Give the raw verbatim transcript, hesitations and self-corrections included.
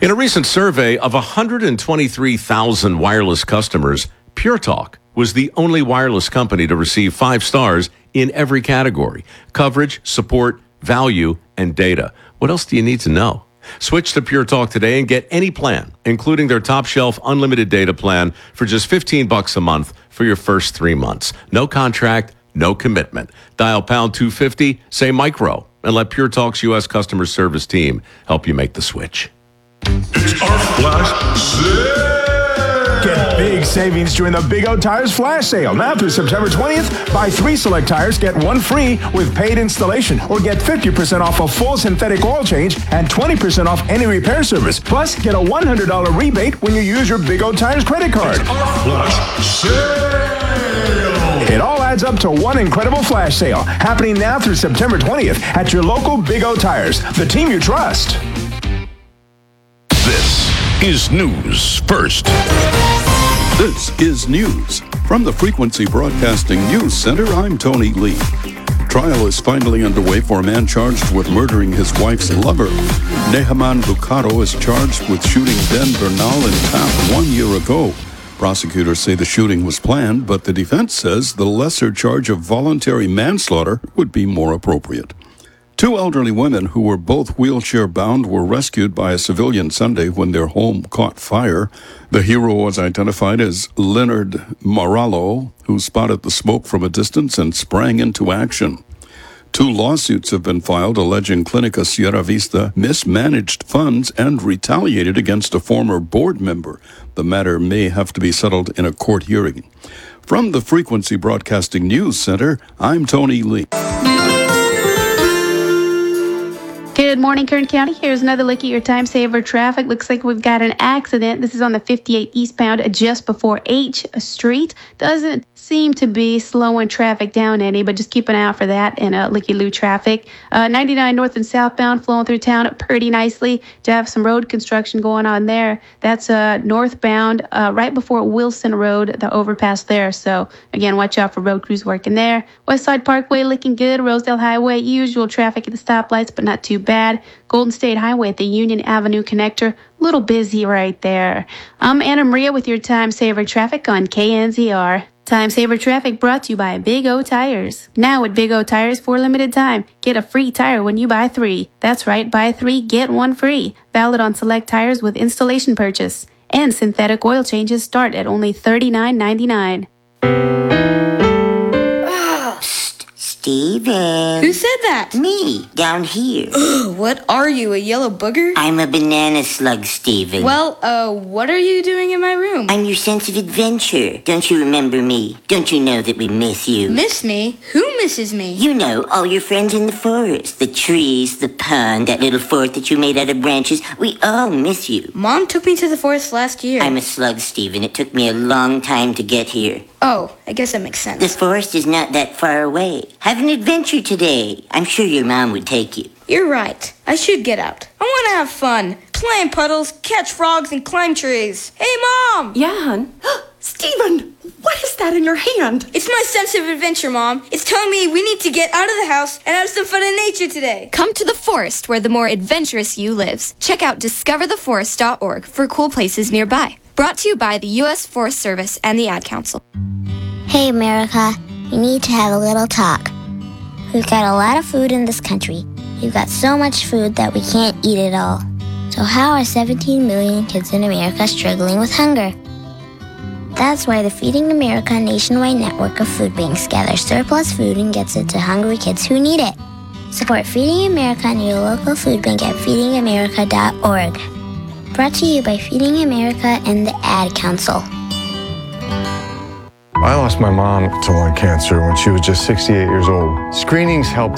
In a recent survey of one hundred twenty-three thousand wireless customers, Pure Talk was the only wireless company to receive five stars in every category: coverage, support, value, and data. What else do you need to know? Switch to Pure Talk today and get any plan, including their top shelf unlimited data plan for just fifteen bucks a month for your first three months. No contract, no commitment. Dial pound two fifty, say micro, and let Pure Talk's U S customer service team help you make the switch. It's our flash sale! Get big savings during the Big O Tires flash sale. Now through September twentieth, buy three select tires, get one free with paid installation. Or get fifty percent off a full synthetic oil change and twenty percent off any repair service. Plus, get a one hundred dollars rebate when you use your Big O Tires credit card. It's our flash sale! It all adds up to one incredible flash sale happening now through September twentieth at your local Big O Tires, the team you trust. This is News First. This is news. From the Frequency Broadcasting News Center, I'm Tony Lee. Trial is finally underway for a man charged with murdering his wife's lover. Nehaman Bukato is charged with shooting Ben Bernal in Taft one year ago. Prosecutors say the shooting was planned, but the defense says the lesser charge of voluntary manslaughter would be more appropriate. Two elderly women who were both wheelchair-bound were rescued by a civilian Sunday when their home caught fire. The hero was identified as Leonard Morallo, who spotted the smoke from a distance and sprang into action. Two lawsuits have been filed alleging Clinica Sierra Vista mismanaged funds and retaliated against a former board member. The matter may have to be settled in a court hearing. From the Frequency Broadcasting News Center, I'm Tony Lee. Good morning, Kern County. Here's another look at your time saver traffic. Looks like we've got an accident. This is on the fifty-eight eastbound just before H Street. Doesn't seem to be slowing traffic down any, but just keep an eye out for that in uh, Licky-Loo traffic. Uh, ninety-nine north and southbound flowing through town pretty nicely. To have some road construction going on there. That's uh, northbound uh, right before Wilson Road, the overpass there. So again, watch out for road crews working there. West Side Parkway looking good. Rosedale Highway, usual traffic at the stoplights, but not too bad. Golden State Highway at the Union Avenue connector, a little busy right there. I'm Anna Maria with your Time Saver Traffic on K N Z R. Time Saver Traffic brought to you by Big O Tires. Now at Big O Tires for a limited time, get a free tire when you buy three. That's right, buy three, get one free. Valid on select tires with installation purchase. And synthetic oil changes start at only thirty-nine ninety-nine. Steven. Who said that? Me, down here. Ugh, what are you, a yellow booger? I'm a banana slug, Steven. Well, uh, what are you doing in my room? I'm your sense of adventure. Don't you remember me? Don't you know that we miss you? Miss me? Who misses me? You know, all your friends in the forest. The trees, the pond, that little fort that you made out of branches. We all miss you. Mom took me to the forest last year. I'm a slug, Steven. It took me a long time to get here. Oh, I guess that makes sense. The forest is not that far away. Have an adventure today. I'm sure your mom would take you. You're right. I should get out. I want to have fun. Play in puddles, catch frogs, and climb trees. Hey, Mom! Yeah, hon? Steven, what is that in your hand? It's my sense of adventure, Mom. It's telling me we need to get out of the house and have some fun in nature today. Come to the forest where the more adventurous you lives. Check out discover the forest dot org for cool places nearby. Brought to you by the U S Forest Service and the Ad Council. Hey, America, we need to have a little talk. We've got a lot of food in this country. We've got so much food that we can't eat it all. So how are seventeen million kids in America struggling with hunger? That's why the Feeding America nationwide network of food banks gathers surplus food and gets it to hungry kids who need it. Support Feeding America and your local food bank at feeding america dot org. Brought to you by Feeding America and the Ad Council. I lost my mom to lung cancer when she was just sixty-eight years old. Screenings helped